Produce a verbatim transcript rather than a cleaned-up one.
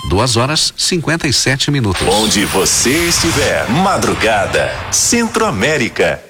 duas horas cinquenta e sete minutos. Onde você estiver, madrugada, Centro-América.